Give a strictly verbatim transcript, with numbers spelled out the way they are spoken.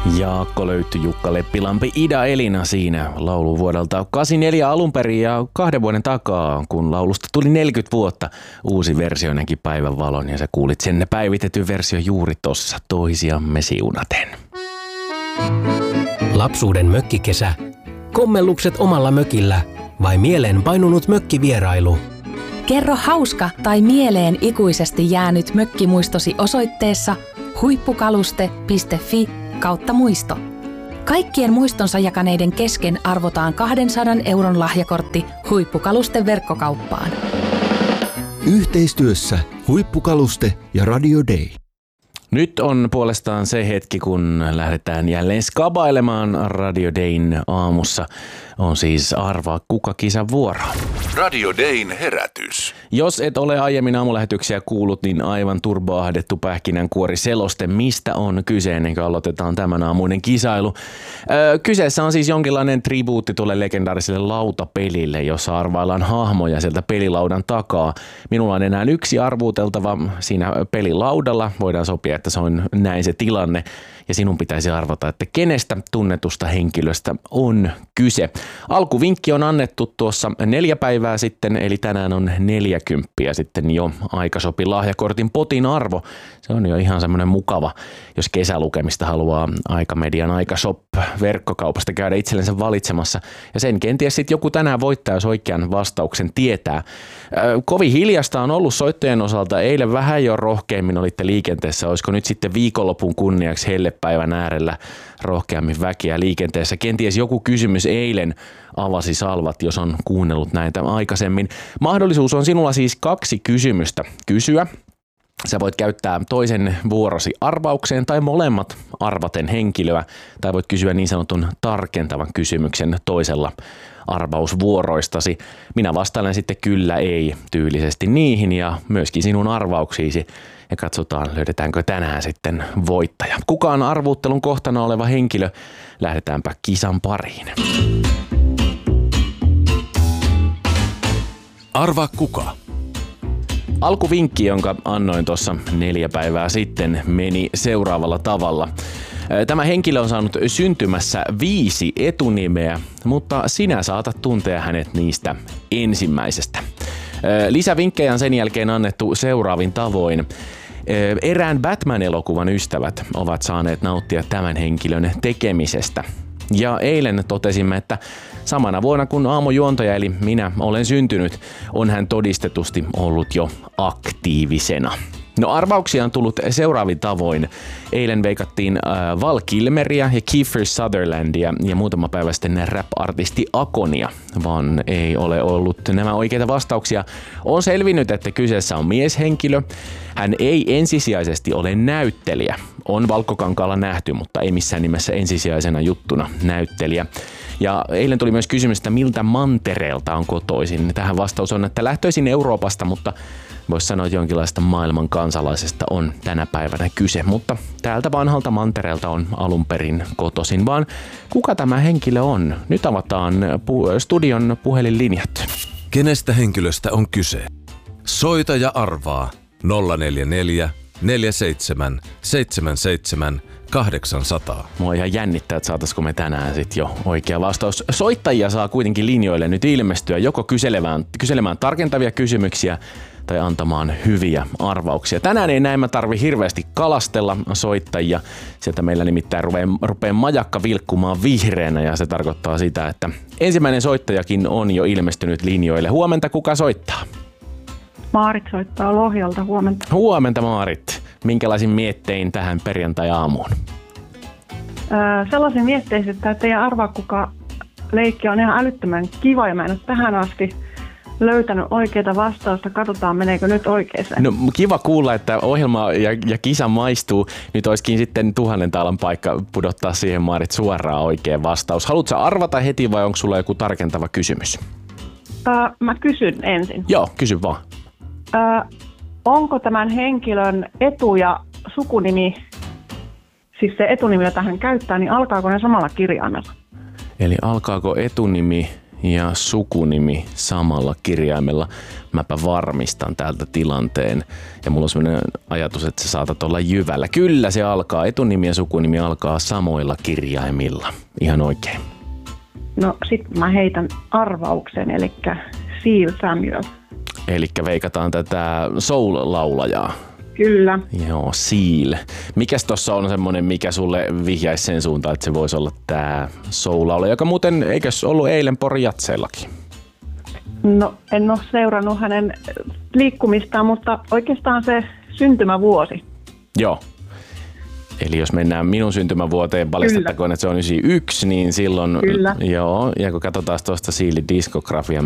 Jaakko löytyi, Jukka Leppilampi, Ida Elina siinä laulu vuodelta kahdeksankymmentäneljä alun perin ja kahden vuoden takaa, kun laulusta tuli neljäkymmentä vuotta. Uusi versio näki päivän valon ja sä kuulit sen päivitetyn versio juuri tossa toisiamme siunaten. Lapsuuden mökkikesä, kommellukset omalla mökillä vai mieleen painunut mökkivierailu? Kerro hauska tai mieleen ikuisesti jäänyt mökkimuistosi osoitteessa huippukaluste piste fi kautta muisto. Kaikkien muistonsa jakaneiden kesken arvotaan kahdensadan euron lahjakortti Huippukaluste verkkokauppaan. Yhteistyössä Huippukaluste ja Radio Day. Nyt on puolestaan se hetki, kun lähdetään jälleen skabailemaan Radio Dayn aamussa. On siis Arvaa kuka -kisan vuoro. Radio Dayn herätys. Jos et ole aiemmin aamulähetyksiä kuullut, niin aivan turbaahdettu pähkinänkuori seloste, mistä on kyse ennen kuin aloitetaan tämän aamuinen kisailu. Öö, kyseessä on siis jonkinlainen tribuutti tuolle legendaariselle lautapelille, jossa arvaillaan hahmoja sieltä pelilaudan takaa. Minulla on enää yksi arvuuteltava siinä pelilaudalla. Voidaan sopia, että se on näin se tilanne. Ja sinun pitäisi arvata, että kenestä tunnetusta henkilöstä on kyse. Alkuvinkki on annettu tuossa neljä päivää sitten, eli tänään on neljäkymppiä sitten jo Aikasopi lahjakortin potin arvo. Se on jo ihan semmoinen mukava, jos kesälukemista haluaa Aikamedian Aikashop verkkokaupasta käydä itsellensä valitsemassa. Ja sen kenties sitten joku tänään voittaa, jos oikean vastauksen tietää. Kovin hiljasta on ollut soittojen osalta. Eilen vähän jo rohkeammin olitte liikenteessä. Olisiko nyt sitten viikonlopun kunniaksi hellepäivän äärellä rohkeammin väkeä liikenteessä? Kenties joku kysymys eilen avasi salvat, jos on kuunnellut näitä aikaisemmin. Mahdollisuus on sinulla siis kaksi kysymystä kysyä. Sä voit käyttää toisen vuorosi arvaukseen tai molemmat arvaten henkilöä, tai voit kysyä niin sanotun tarkentavan kysymyksen toisella arvausvuoroistasi. Minä vastailen sitten kyllä ei tyylisesti niihin ja myöskin sinun arvauksiisi ja katsotaan löydetäänkö tänään sitten voittaja. Kuka on arvuuttelun kohtana oleva henkilö? Lähdetäänpä kisan pariin. Arvaa kuka. Alkuvinkki, jonka annoin tuossa neljä päivää sitten, meni seuraavalla tavalla. Tämä henkilö on saanut syntymässä viisi etunimeä, mutta sinä saatat tuntea hänet niistä ensimmäisestä. Lisävinkkejä on sen jälkeen annettu seuraavin tavoin. Erään Batman-elokuvan ystävät ovat saaneet nauttia tämän henkilön tekemisestä. Ja eilen totesimme, että samana vuonna kun aamujuontaja eli minä olen syntynyt, on hän todistetusti ollut jo aktiivisena. No arvauksia on tullut seuraavin tavoin. Eilen veikattiin äh, Val Kilmeria ja Kiefer Sutherlandia ja muutama päivä sitten rap-artisti Akonia, vaan ei ole ollut nämä oikeita vastauksia. On selvinnyt, että kyseessä on mieshenkilö. Hän ei ensisijaisesti ole näyttelijä. On Valkokankaalla nähty, mutta ei missään nimessä ensisijaisena juttuna näyttelijä. Ja eilen tuli myös kysymys, että miltä mantereelta on kotoisin. Tähän vastaus on, että lähtöisin Euroopasta, mutta voisi sanoa, että jonkinlaista maailman kansalaisesta on tänä päivänä kyse. Mutta täältä vanhalta mantereelta on alun perin kotoisin. Vaan kuka tämä henkilö on? Nyt avataan pu- studion puhelinlinjat. Kenestä henkilöstä on kyse? Soita ja arvaa nolla neljä neljä neljä seitsemän seitsemän seitsemän kahdeksansataa. Mua ihan jännittää, että saataisiko me tänään sitten jo oikea vastaus. Soittajia saa kuitenkin linjoille nyt ilmestyä joko kyselemään, kyselemään tarkentavia kysymyksiä tai antamaan hyviä arvauksia. Tänään ei näin mä tarvi hirveästi kalastella soittajia. Sieltä meillä nimittäin rupeaa, rupeaa majakka vilkkumaan vihreänä ja se tarkoittaa sitä, että ensimmäinen soittajakin on jo ilmestynyt linjoille. Huomenta, kuka soittaa? Maarit soittaa Lohjalta, huomenta. Huomenta Maarit. Minkälaisin miettein tähän perjantai-aamuun? Öö, sellaisin miettein, että teidän arvaa kuka leikki on ihan älyttömän kiva ja mä en ole tähän asti löytänyt oikeaa vastausta. Katsotaan, meneekö nyt oikeeseen. No kiva kuulla, että ohjelma ja, ja kisa maistuu. Nyt olisikin sitten tuhannen taalan paikka pudottaa siihen Maarit suoraan oikea vastaus. Haluatko arvata heti vai onko sulla joku tarkentava kysymys? Öö, mä kysyn ensin. Joo, kysy vaan. Öö, onko tämän henkilön etu- ja sukunimi, siis se etunimi, jota hän käyttää, niin alkaako ne samalla kirjaimella? Eli alkaako etunimi ja sukunimi samalla kirjaimella. Mäpä varmistan täältä tilanteen. Ja mulla on sellainen ajatus, että sä saatat olla Jyvällä. Kyllä se alkaa. Etunimi ja sukunimi alkaa samoilla kirjaimilla. Ihan oikein. No sit mä heitän arvauksen, eli Seal Samuel. Elikkä veikataan tätä soul-laulajaa. Kyllä. Joo, Seal. Mikäs tossa on semmonen, mikä sulle vihjaisi sen suuntaan, että se voisi olla tää soul-laulaja, joka muuten eikös ollut eilen Porin Jatseillakin? No en ole seurannut hänen liikkumistaan, mutta oikeastaan se syntymävuosi. Joo. Eli jos mennään minun syntymävuoteen, paljastettakoon, että se on yhdeksänkymmentäyksi, niin silloin... Kyllä. Joo, ja kun katsotaan tuosta Sealin diskografia,